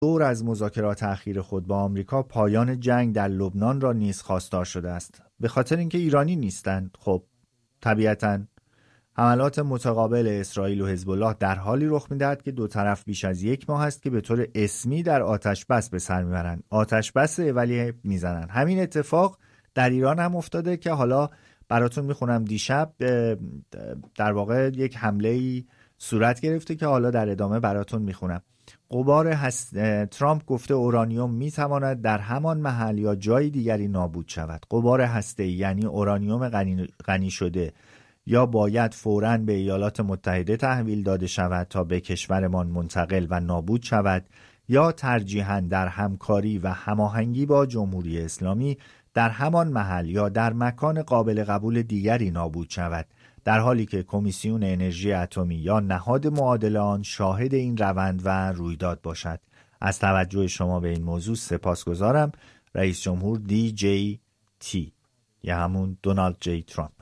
دور از مذاکرات اخیر خود با آمریکا پایان جنگ در لبنان را نیز خواستار شده است. به خاطر اینکه ایرانی نیستند. خب طبیعتاً حملات متقابل اسرائیل و حزب الله در حالی رخ می‌دهد که دو طرف بیش از یک ماه است که به طور اسمی در آتش بس به سر میبرند. آتش بس ولی میزنند. همین اتفاق در ایران هم افتاده که حالا براتون میخونم. دیشب در واقع یک حمله‌ای صورت گرفته که حالا در ادامه براتون میخونم. ترامپ گفته اورانیوم میتواند در همان محل یا جای دیگری نابود شود. غبار هسته‌ای یعنی اورانیوم غنی شده یا باید فوراً به ایالات متحده تحویل داده شود تا به کشورمان منتقل و نابود شود یا ترجیحاً در همکاری و هماهنگی با جمهوری اسلامی در همان محل یا در مکان قابل قبول دیگری نابود شود، در حالی که کمیسیون انرژی اتمی یا نهاد معادل آن شاهد این روند و رویداد باشد. از توجه شما به این موضوع سپاسگزارم. رئیس جمهور DJT یا همون دونالد جی ترامپ.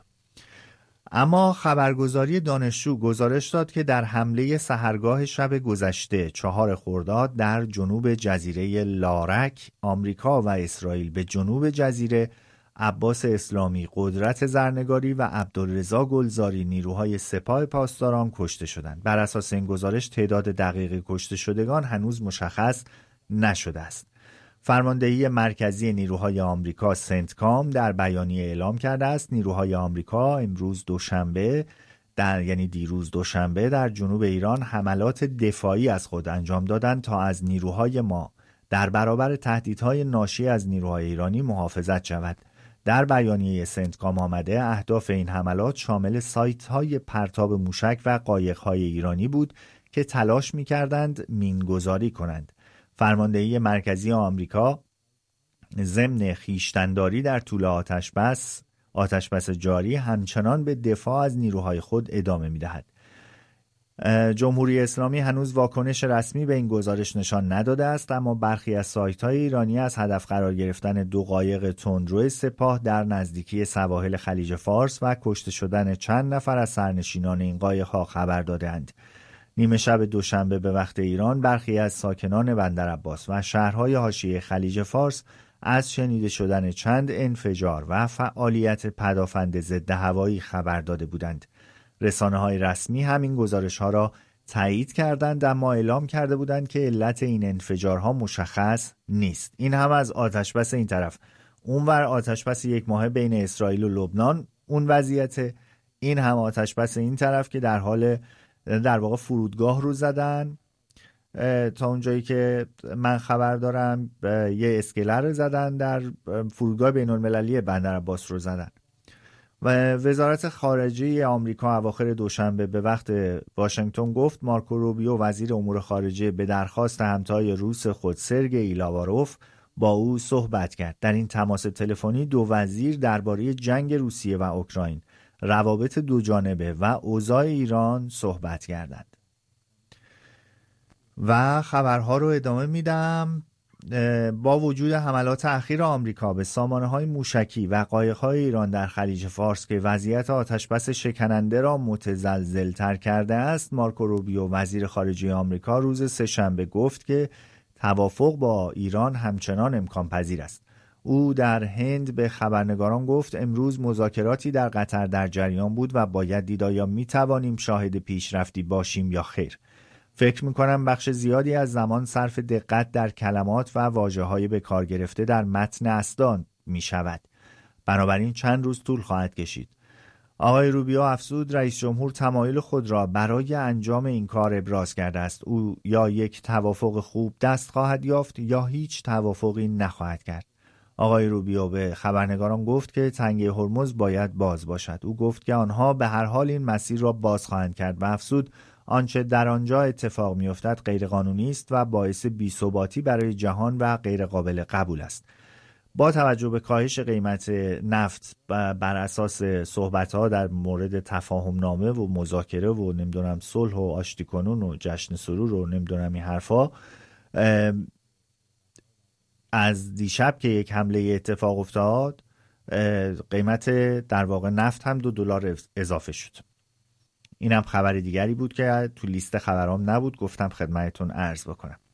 اما خبرگزاری دانشجو گزارش داد که در حمله سحرگاه شب گذشته 4 خرداد در جنوب جزیره لارک، آمریکا و اسرائیل به جنوب جزیره عباس اسلامی، قدرت زرنگاری و عبدالرضا گلزاری نیروهای سپاه پاسداران کشته شدند. بر اساس این گزارش تعداد دقیق کشته شدگان هنوز مشخص نشده است. فرماندهی مرکزی نیروهای آمریکا سنتکام در بیانیه اعلام کرده است نیروهای آمریکا امروز دوشنبه دیروز دوشنبه در جنوب ایران حملات دفاعی از خود انجام دادند تا از نیروهای ما در برابر تهدیدهای ناشی از نیروهای ایرانی محافظت شود. در بیانیه سنتکام آمده اهداف این حملات شامل سایت‌های پرتاب موشک و قایق‌های ایرانی بود که تلاش می‌کردند مین‌گذاری کنند. فرماندهی مرکزی آمریکا ضمن خویشتن‌داری در طول آتشبس جاری همچنان به دفاع از نیروهای خود ادامه می‌دهد. جمهوری اسلامی هنوز واکنش رسمی به این گزارش نشان نداده است، اما برخی از سایت‌های ایرانی از هدف قرار گرفتن 2 قایق تندرو سپاه در نزدیکی سواحل خلیج فارس و کشته شدن چند نفر از سرنشینان این قایق‌ها خبر دادند. نیمه شب دوشنبه به وقت ایران برخی از ساکنان بندرعباس و شهرهای حاشیه خلیج فارس از شنیده شدن چند انفجار و فعالیت پدافند ضد هوایی خبر داده بودند. رسانه‌های رسمی همین گزارش‌ها را تایید کردند، اما اعلام کرده بودند که علت این انفجارها مشخص نیست. این هم از آتشبس این طرف. اونور آتشبس 1 ماهه بین اسرائیل و لبنان اون وضعیت. این هم آتشبس این طرف که در واقع فرودگاه رو زدن. تا اونجایی که من خبر دارم یه اسکلر رو زدن در فرودگاه بین المللی بندرعباس رو زدن. و وزارت خارجه آمریکا اواخر دوشنبه به وقت واشنگتن گفت مارکو روبیو وزیر امور خارجه به درخواست همتای روس خود سرگئی لاواروف با او صحبت کرد. در این تماس تلفنی 2 وزیر درباره جنگ روسیه و اوکراین، روابط 2 جانبه و اوضاع ایران صحبت کردند. و خبرها رو ادامه میدم. با وجود حملات اخیر آمریکا به سامانه‌های موشکی و قایق‌های ایران در خلیج فارس که وضعیت آتشبس شکننده را متزلزل‌تر کرده است، مارکو روبیو وزیر خارجه آمریکا روز سه‌شنبه گفت که توافق با ایران همچنان امکان پذیر است. او در هند به خبرنگاران گفت امروز مذاکراتی در قطر در جریان بود و باید دید آیا می‌توانیم شاهد پیشرفتی باشیم یا خیر. فکر می‌کنم بخش زیادی از زمان صرف دقت در کلمات و واژه‌های به کار گرفته در متن اصداد می‌شود. بنابراین چند روز طول خواهد کشید. آقای روبیو افزود رئیس جمهور تمایل خود را برای انجام این کار ابراز کرده است. او یا یک توافق خوب دست خواهد یافت یا هیچ توافقی نخواهد کرد. آقای روبیو به خبرنگاران گفت که تنگه هرمز باید باز باشد. او گفت که آنها به هر حال این مسیر را باز خواهند کرد و افزود آنچه در آنجا اتفاق می‌افتد غیرقانونی است و باعث بی‌ثباتی برای جهان و غیر قابل قبول است. با توجه به کاهش قیمت نفت بر اساس صحبت‌ها در مورد تفاهم نامه و مذاکره و نمیدونم صلح و آشتی کنون و جشن سرور و نمیدونم این حرفا، از دیشب که یک حمله اتفاق افتاد قیمت در واقع نفت هم $2 اضافه شد. اینم خبر دیگری بود که تو لیست خبرام نبود، گفتم خدمتتون عرض بکنم.